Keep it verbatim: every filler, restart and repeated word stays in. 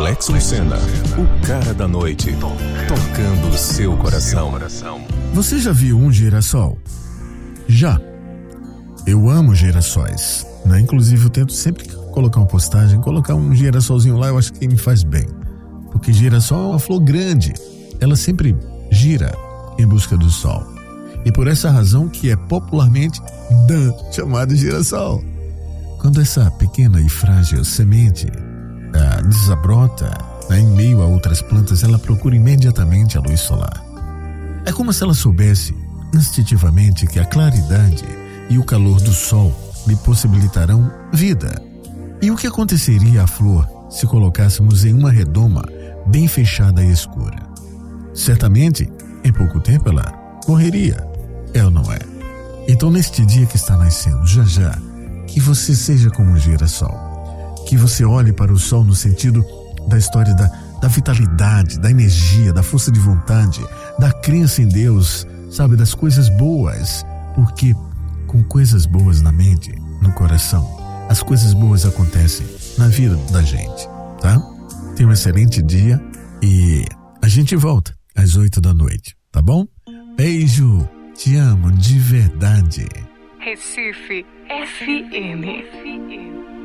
Alex Lucena, o cara da noite, tocando o seu coração. Você já viu um girassol? Já. Eu amo girassóis, né? Inclusive eu tento sempre colocar uma postagem, colocar um girassolzinho lá, eu acho que me faz bem. Porque girassol é uma flor grande, ela sempre gira em busca do sol. E por essa razão que é popularmente dan, chamado girassol. Quando essa pequena e frágil semente ah, desabrota, né, em meio a outras plantas, ela procura imediatamente a luz solar. É como se ela soubesse instintivamente que a claridade e o calor do sol lhe possibilitarão vida. E o que aconteceria à flor se colocássemos em uma redoma bem fechada e escura? Certamente, em pouco tempo ela morreria, é ou não é? Então, neste dia que está nascendo, já já, que você seja como um girassol, que você olhe para o sol no sentido da história da, da vitalidade, da energia, da força de vontade, da crença em Deus, sabe, das coisas boas, porque com coisas boas na mente, no coração, as coisas boas acontecem na vida da gente, tá? Tenha um excelente dia e a gente volta às oito da noite, tá bom? Beijo, te amo de verdade. Recife F M.